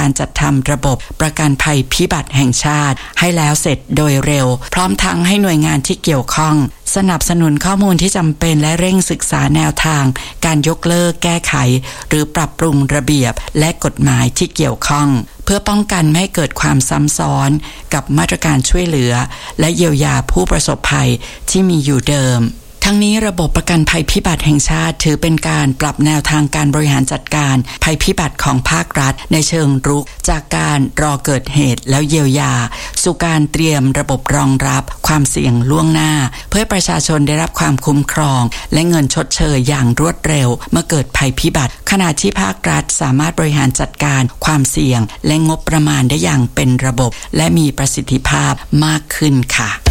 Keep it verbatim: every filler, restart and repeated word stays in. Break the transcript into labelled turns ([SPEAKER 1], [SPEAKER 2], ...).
[SPEAKER 1] การจัดทำระบบประกันภัยพิบัติแห่งชาติให้แล้วเสร็จโดยเร็วพร้อมทั้งให้หน่วยงานที่เกี่ยวข้องสนับสนุนข้อมูลที่จำเป็นและเร่งศึกษาแนวทางการยกเลิกแก้ไขหรือปรับปรุงระเบียบและกฎหมายที่เกี่ยวข้องเพื่อป้องกันไม่ให้เกิดความซ้ำซ้อนกับมาตรการช่วยเหลือและเยียวยาผู้ประสบภัยที่มีอยู่เดิมทั้งนี้ระบบประกันภัยพิบัติแห่งชาติถือเป็นการปรับแนวทางการบริหารจัดการภัยพิบัติของภาครัฐในเชิงรุกจากการรอเกิดเหตุแล้วเยียวยาสู่การเตรียมระบบรองรับความเสี่ยงล่วงหน้าเพื่อประชาชนได้รับความคุ้มครองและเงินชดเชยอย่างรวดเร็วเมื่อเกิดภัยพิบัติขณะที่ภาครัฐสามารถบริหารจัดการความเสี่ยงและงบประมาณได้อย่างเป็นระบบและมีประสิทธิภาพมากขึ้นค่ะ